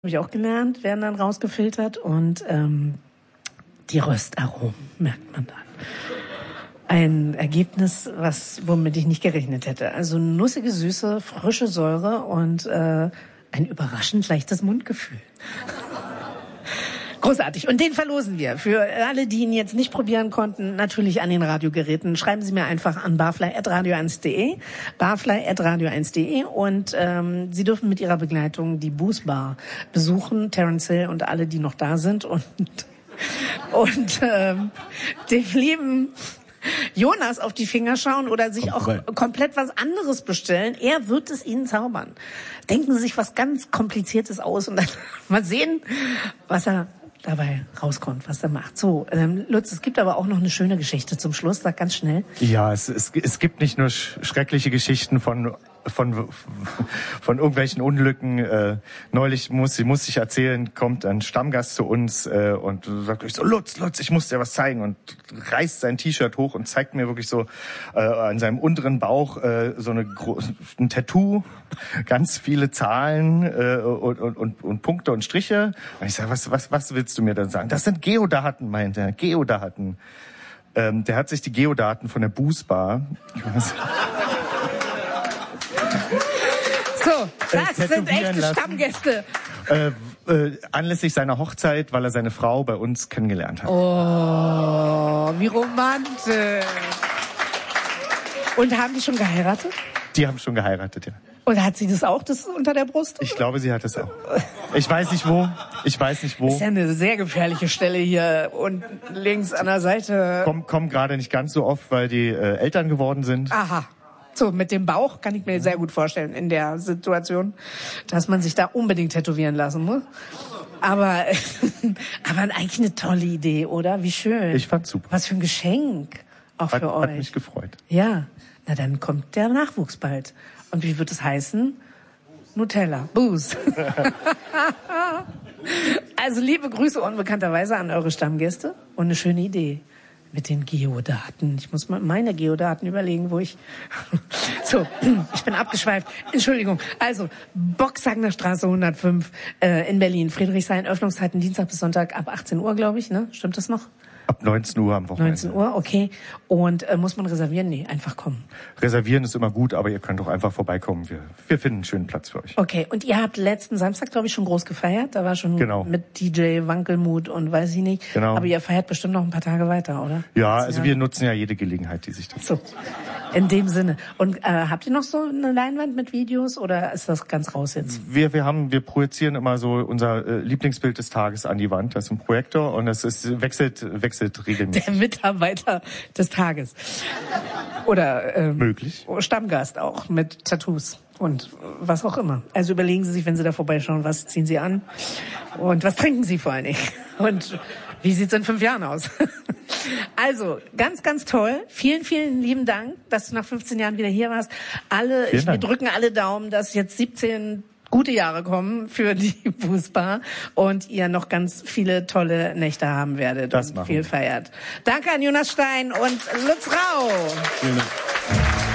habe ich auch gelernt, werden dann rausgefiltert und die Röstaromen merkt man dann. Ein Ergebnis, womit ich nicht gerechnet hätte. Also nussige Süße, frische Säure und ein überraschend leichtes Mundgefühl. Großartig. Und den verlosen wir. Für alle, die ihn jetzt nicht probieren konnten, natürlich an den Radiogeräten. Schreiben Sie mir einfach an barfly@radio1.de, barfly@radio1.de und Sie dürfen mit Ihrer Begleitung die Booze Bar besuchen, Terence Hill und alle, die noch da sind und dem lieben Jonas auf die Finger schauen oder sich auch komplett was anderes bestellen. Er wird es Ihnen zaubern. Denken Sie sich was ganz Kompliziertes aus und dann mal sehen, was er dabei rauskommt, was er macht. So, Lutz, es gibt aber auch noch eine schöne Geschichte zum Schluss. Sag ganz schnell. Ja, es gibt nicht nur schreckliche Geschichten von irgendwelchen Unglücken. Neulich muss ich erzählen, kommt ein Stammgast zu uns und sagt so, Lutz, ich muss dir was zeigen, und reißt sein T-Shirt hoch und zeigt mir wirklich so an seinem unteren Bauch so ein Tattoo, ganz viele Zahlen und Punkte und Striche. Und ich sage, was willst du mir dann sagen? Das sind Geodaten, meint er. Geodaten. Der hat sich die Geodaten von der Booze Bar so, das sind echte Stammgäste. Anlässlich seiner Hochzeit, weil er seine Frau bei uns kennengelernt hat. Oh, wie romantisch. Und haben die schon geheiratet? Die haben schon geheiratet, ja. Und hat sie das auch, das unter der Brust? Ich glaube, sie hat es auch. Ich weiß nicht wo. Das ist ja eine sehr gefährliche Stelle hier und links an der Seite. Kommen gerade nicht ganz so oft, weil die Eltern geworden sind. Aha. So, mit dem Bauch kann ich mir sehr gut vorstellen in der Situation, dass man sich da unbedingt tätowieren lassen muss. Aber eigentlich eine tolle Idee, oder? Wie schön. Ich fand's super. Was für ein Geschenk auch für euch. Hat mich gefreut. Ja, na dann kommt der Nachwuchs bald. Und wie wird es heißen? Nutella, Booze. Also liebe Grüße unbekannterweise an eure Stammgäste und eine schöne Idee. Mit den Geodaten. Ich muss mal meine Geodaten überlegen, wo ich... So, ich bin abgeschweift. Entschuldigung. Also, Boxhagener Straße 105 in Berlin. Friedrichshain, Öffnungszeiten Dienstag bis Sonntag ab 18 Uhr, glaube ich, ne? Stimmt das noch? Ab 19 Uhr am Wochenende. 19 Uhr, okay. Und muss man reservieren? Nee, einfach kommen. Reservieren ist immer gut, aber ihr könnt doch einfach vorbeikommen. Wir finden einen schönen Platz für euch. Okay, und ihr habt letzten Samstag, glaube ich, schon groß gefeiert. Da war schon mit DJ Wankelmut und weiß ich nicht. Genau. Aber ihr feiert bestimmt noch ein paar Tage weiter, oder? Ja, also wir nutzen ja jede Gelegenheit, die sich da... So, in dem Sinne. Und habt ihr noch so eine Leinwand mit Videos oder ist das ganz raus jetzt? Wir projizieren immer so unser Lieblingsbild des Tages an die Wand. Das ist ein Projektor und es wechselt regelmäßig. Der Mitarbeiter des Tages. Oder möglich. Stammgast auch mit Tattoos und was auch immer. Also überlegen Sie sich, wenn Sie da vorbeischauen, was ziehen Sie an und was trinken Sie vor allen Dingen. Und wie sieht's in 5 Jahren aus? Also, ganz, ganz toll. Vielen, vielen lieben Dank, dass du nach 15 Jahren wieder hier warst. Wir drücken alle Daumen, dass jetzt 17 gute Jahre kommen für die Booze Bar und ihr noch ganz viele tolle Nächte haben werdet. Das und machen viel wir. feiert. Danke an Jonas Stein und Lutz Rau. Vielen Dank.